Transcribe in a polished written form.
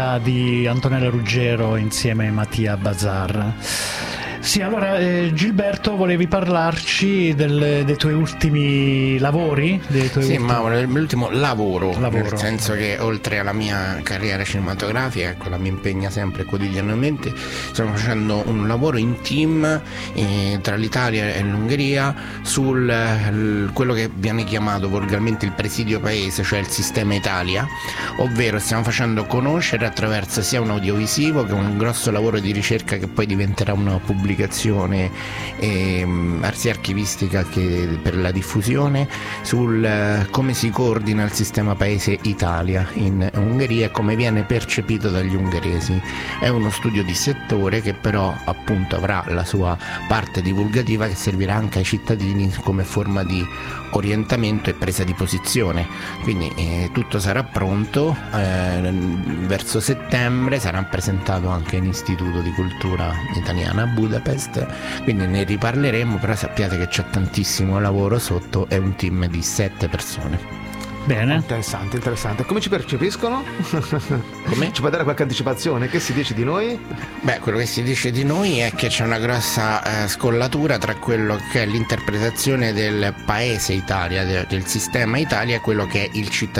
di Antonella Ruggero insieme a Mattia Bazar. Sì, allora Gilberto, volevi parlarci dei tuoi ultimi lavori? Sì, Mauro, il mio ultimo lavoro, nel senso che oltre alla mia carriera cinematografica, quella mi impegna sempre quotidianamente, stiamo facendo un lavoro in team tra l'Italia e l'Ungheria sul quello che viene chiamato volgarmente il presidio paese, cioè il sistema Italia, ovvero stiamo facendo conoscere attraverso sia un audiovisivo che un grosso lavoro di ricerca che poi diventerà una pubblicazione sia archivistica che per la diffusione sul come si coordina il sistema paese Italia in Ungheria e come viene percepito dagli ungheresi. È uno studio di settore che però appunto avrà la sua parte divulgativa che servirà anche ai cittadini come forma di orientamento e presa di posizione. Quindi tutto sarà pronto verso settembre, sarà presentato anche in Istituto di Cultura Italiana a Budapest, quindi ne riparleremo, però sappiate che c'è tantissimo lavoro sotto, è un team di 7 persone. Bene. Interessante. Come ci percepiscono? Come? Ci puoi dare qualche anticipazione? Che si dice di noi? Beh, quello che si dice di noi è che c'è una grossa scollatura tra quello che è l'interpretazione del paese Italia, del sistema Italia, e quello che è il cittadino